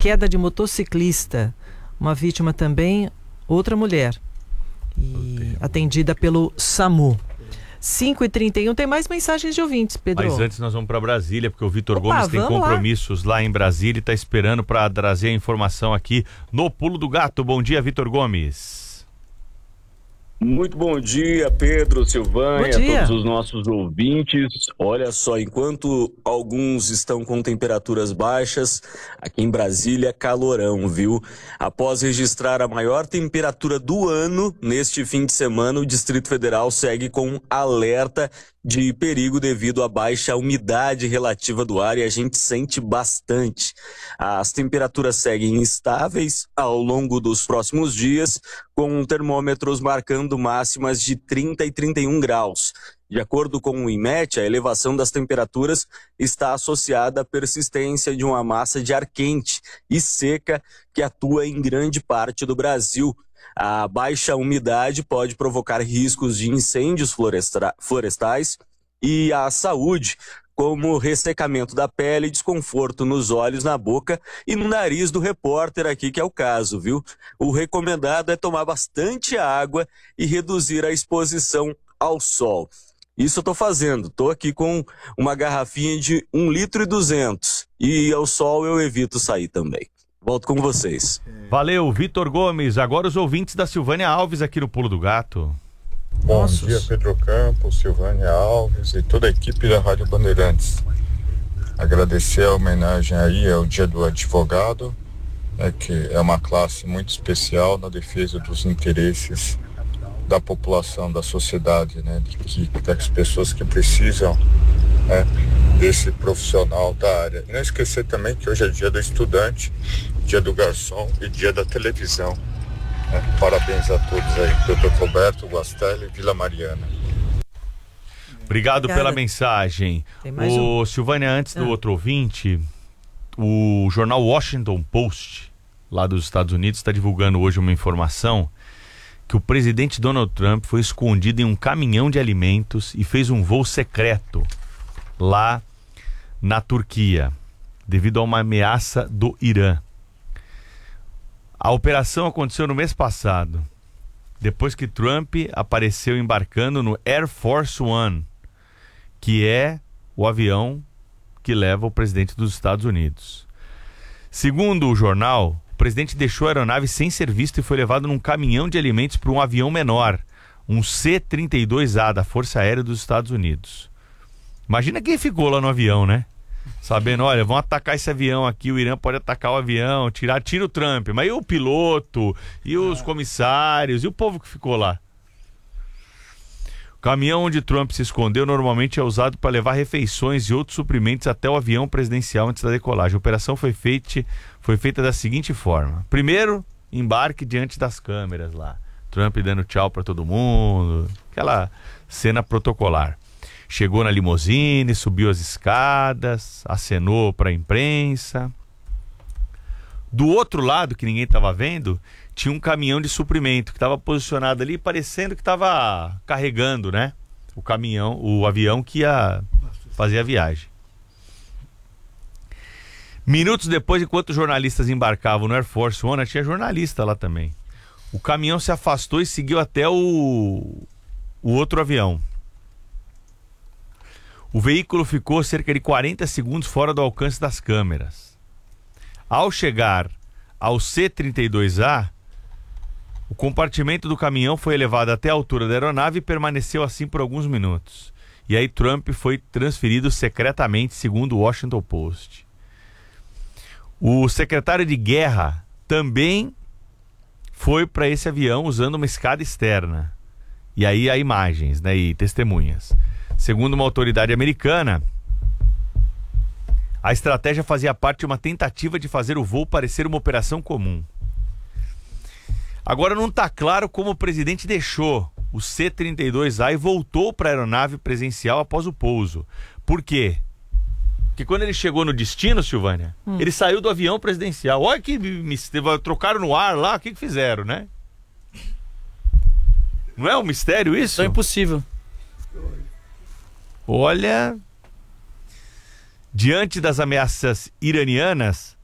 queda de motociclista. Uma vítima também, outra mulher. E atendida pelo SAMU. 5h31, tem mais mensagens de ouvintes, Pedro. Mas antes nós vamos para Brasília, porque o Vitor Gomes tem compromissos lá em Brasília e está esperando para trazer a informação aqui no Pulo do Gato. Bom dia, Vitor Gomes. Muito bom dia, Pedro, Silvânia, todos os nossos ouvintes. Olha só, enquanto alguns estão com temperaturas baixas, aqui em Brasília, calorão, viu? Após registrar a maior temperatura do ano, neste fim de semana, o Distrito Federal segue com alerta de perigo devido à baixa umidade relativa do ar e a gente sente bastante. As temperaturas seguem instáveis ao longo dos próximos dias, com termômetros marcando máximas de 30 e 31 graus. De acordo com o IMET, a elevação das temperaturas está associada à persistência de uma massa de ar quente e seca que atua em grande parte do Brasil. A baixa umidade pode provocar riscos de incêndios florestais e à saúde, como ressecamento da pele, desconforto nos olhos, na boca e no nariz do repórter aqui, que é o caso, viu? O recomendado é tomar bastante água e reduzir a exposição ao sol. Isso eu tô fazendo, tô aqui com uma garrafinha de 1,2 litro e ao sol eu evito sair também. Volto com vocês. Valeu, Vitor Gomes. Agora os ouvintes da Silvânia Alves aqui no Pulo do Gato. Bom dia, Pedro Campos, Silvânia Alves e toda a equipe da Rádio Bandeirantes. Agradecer a homenagem aí ao Dia do Advogado, que é uma classe muito especial na defesa dos interesses da população, da sociedade, das pessoas que precisam desse profissional da área. E não esquecer também que hoje é dia do estudante, dia do garçom e dia da televisão. Parabéns a todos aí, Dr. Roberto, Guastelli, Vila Mariana. Obrigado pela mensagem. Silvânia, antes do outro ouvinte, o jornal Washington Post, lá dos Estados Unidos, está divulgando hoje uma informação que o presidente Donald Trump foi escondido em um caminhão de alimentos e fez um voo secreto lá na Turquia, devido a uma ameaça do Irã. A operação aconteceu no mês passado, depois que Trump apareceu embarcando no Air Force One, que é o avião que leva o presidente dos Estados Unidos. Segundo o jornal, o presidente deixou a aeronave sem ser visto e foi levado num caminhão de alimentos para um avião menor, um C-32A da Força Aérea dos Estados Unidos. Imagina quem ficou lá no avião, né? Sabendo, olha, vão atacar esse avião aqui, o Irã pode atacar o avião, tira o Trump, mas e o piloto, e os comissários, e o povo que ficou lá? O caminhão onde Trump se escondeu normalmente é usado para levar refeições e outros suprimentos até o avião presidencial antes da decolagem. A operação foi feita da seguinte forma: primeiro, embarque diante das câmeras lá, Trump dando tchau para todo mundo, aquela cena protocolar. Chegou na limusine, subiu as escadas, acenou para a imprensa. Do outro lado, que ninguém estava vendo, tinha um caminhão de suprimento que estava posicionado ali, parecendo que estava carregando, né? O avião que ia fazer a viagem. Minutos depois, enquanto os jornalistas embarcavam no Air Force One, tinha jornalista lá também. O caminhão se afastou e seguiu até o outro avião. O veículo ficou cerca de 40 segundos fora do alcance das câmeras. Ao chegar ao C-32A, o compartimento do caminhão foi elevado até a altura da aeronave e permaneceu assim por alguns minutos. E aí Trump foi transferido secretamente, segundo o Washington Post. O secretário de guerra também foi para esse avião usando uma escada externa. E aí há imagens, e testemunhas. Segundo uma autoridade americana, a estratégia fazia parte de uma tentativa de fazer o voo parecer uma operação comum. Agora não está claro como o presidente deixou o C-32A e voltou para a aeronave presidencial após o pouso. Por quê? Porque quando ele chegou no destino, Silvânia, ele saiu do avião presidencial. Olha que trocaram no ar lá, o que fizeram, né? Não é um mistério isso? É impossível. Olha, diante das ameaças iranianas,